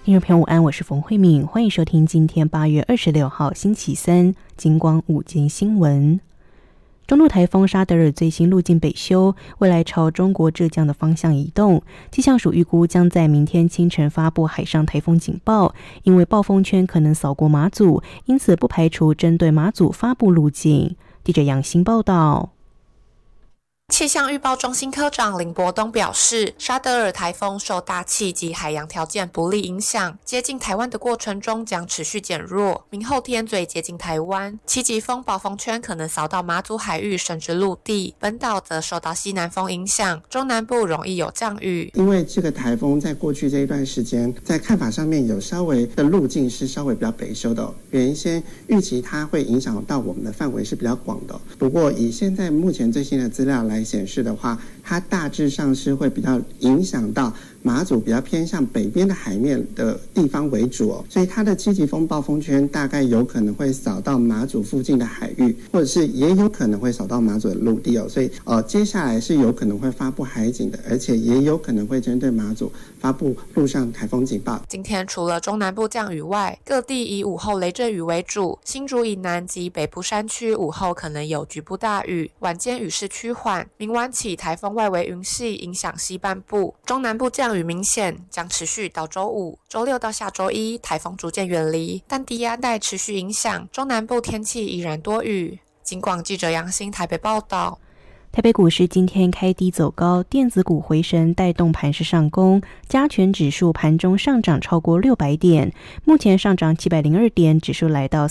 听众朋友午安，我是冯慧敏，欢迎收听今天8月26号星期三金光午间新闻。中度台风沙德尔最新路径北修，未来朝中国浙江的方向移动，气象署预估将在明天清晨发布海上台风警报，因为暴风圈可能扫过马祖，因此不排除针对马祖发布路径。记者杨欣报道。 气象预报中心科长林伯东表示，沙德尔台风受大气及海洋条件不利影响，接近台湾的过程中将持续减弱，明后天最接近台湾，其级风暴风圈可能扫到马祖海域甚至陆地，本岛则受到西南风影响，中南部容易有降雨。 因为这个台风在过去这一段时间，在看法上面有稍微的路径是稍微比较北修的，原先预期它会影响到我们的范围是比较广的，不过以现在目前最新的资料来显示的话，它大致上是会比较影响到马祖比较偏向北边的海面的地方为主所以它的七级风暴风圈大概有可能会扫到马祖附近的海域，或者是也有可能会扫到马祖的陆地所以接下来是有可能会发布海警的，而且也有可能会针对马祖发布陆上台风警报。 今天除了中南部降雨外，各地以午后雷阵雨为主，新竹以南及北部山区午后可能有局部大雨，晚间雨势趋缓，明晚起台风外围云系影响西半部，中南部降雨明显，将持续到周五、周六到下周一，台风逐渐远离，但低压带持续影响，中南部天气依然多雨。警广记者杨欣台北报道。 台北股市今天开低走高，电子股回升带动盘势上攻，加权指数盘中上涨超过600点，目前上涨702点，指数来到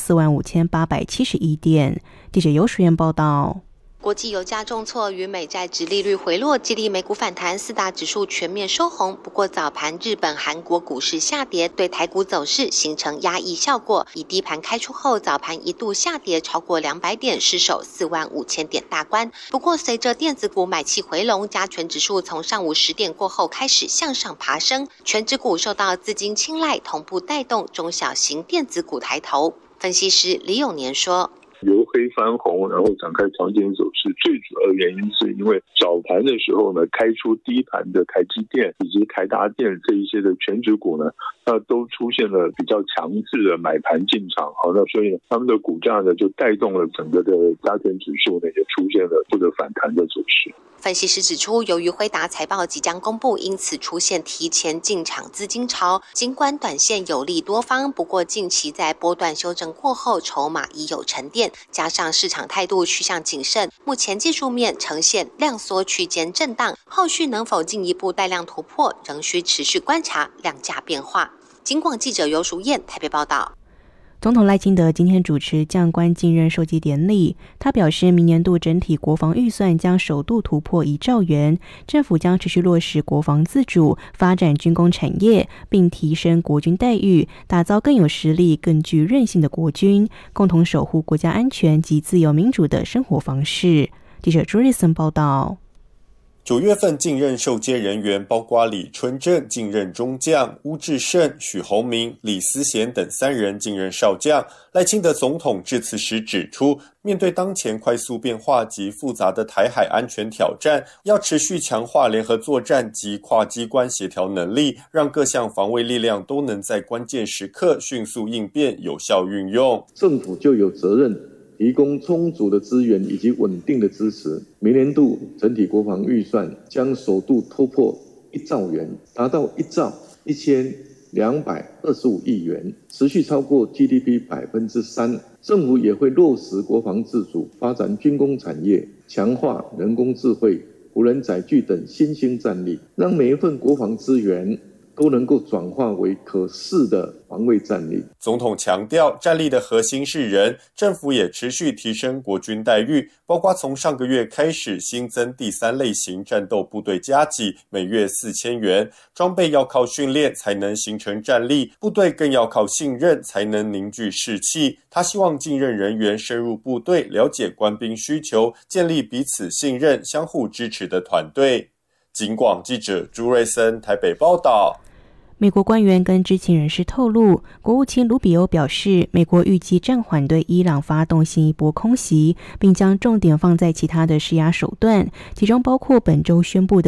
45871点。记者尤淑燕报道。 国际油价重挫与美债殖利率回落激励美股反弹，四大指数全面收红。不过早盘日本、韩国股市下跌，对台股走势形成压抑效果。以低盘开出后，早盘一度下跌超过200点，失守45000点大关。不过随着电子股买气回笼，加权指数从上午10点过后开始向上爬升，全指股受到资金青睐，同步带动中小型电子股抬头。分析师李永年说， 由黑翻红，然后展开强劲走势，最主要的原因是因为早盘的时候呢，开出低盘的台积电以及台达电这一些的全指股呢，都出现了比较强势的买盘进场，那所以呢，他们的股价呢就带动了整个的加权指数呢也出现了这个反弹的走势。 分析师指出，由于辉达财报即将公布，因此出现提前进场资金潮。尽管短线有利多方，不过近期在波段修正过后，筹码已有沉淀，加上市场态度趋向谨慎，目前技术面呈现量缩区间震荡，后续能否进一步带量突破，仍需持续观察量价变化。警广记者尤淑燕台北报道。 总统赖清德今天主持将官进任授绩典礼，他表示明年度整体国防预算将首度突破1兆元，政府将持续落实国防自主，发展军工产业，并提升国军待遇，打造更有实力、更具韧性的国军，共同守护国家安全及自由民主的生活方式。记者朱瑞森报道。 9月份进任受接人员包括李春正进任中将，巫志胜、许宏明、李思贤等3人进任少将。赖清德总统致辞时指出，面对当前快速变化及复杂的台海安全挑战，要持续强化联合作战及跨机关协调能力，让各项防卫力量都能在关键时刻迅速应变、有效运用。 政府就有责任提供充足的资源以及稳定的支持，明年度整体国防预算将首度突破1兆元，达到1兆1225亿元，持续超过 GDP 3%。政府也会落实国防自主，发展军工产业，强化人工智慧、无人载具等新兴战力，让每一份国防资源都能够转化为可视的防卫战力。 总统强调，战力的核心是人，政府也持续提升国军待遇，包括从上个月开始新增第3类型战斗部队加给，每月4000元。装备要靠训练才能形成战力，部队更要靠信任才能凝聚士气。他希望进任人员深入部队，了解官兵需求，建立彼此信任、相互支持的团队。警广记者朱瑞森台北报道。 美国官员跟知情人士透露，国务卿卢比欧表示，美国预计暂缓对伊朗发动新一波空袭，并将重点放在其他的施压手段，其中包括本周宣布的